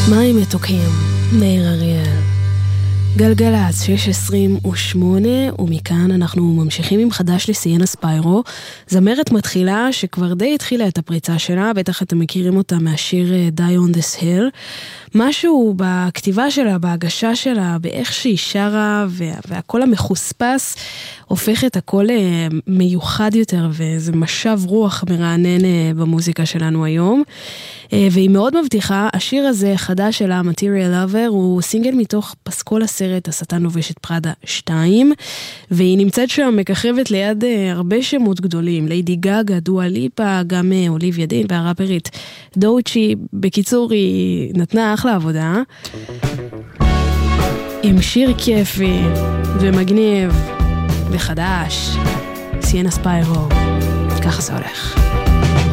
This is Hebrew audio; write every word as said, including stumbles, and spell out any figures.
מים מתוקים, מאיר אריאל. גלגלץ שש עשרים ושמונה, ומכאן אנחנו ממשיכים עם חדש לסיינה ספיירו, זמרת מתחילה שכבר די התחילה את הפריצה שלה, בטח אתם מכירים אותה מהשיר Die on this Hill. משהו בכתיבה שלה, בהגשה שלה, באיך שהיא שרה, וה, והכל המחוספס, הופך את הכל מיוחד יותר, וזה משב רוח מרענן במוזיקה שלנו היום. והיא מאוד מבטיחה, השיר הזה חדש שלה, Material Lover, הוא סינגל מתוך פסקול הסרט השטן לובש את פראדה שתיים, והיא נמצאת שם מככבת ליד הרבה שמות גדולים, ליידי גאגה, דואה ליפה, גם אוליביה דין והראפרית דוצ'י. בקיצור, היא נתנה אחלה עבודה עם שיר כיפי ומגניב וחדש. סיינה ספיירו, ככה זה הולך.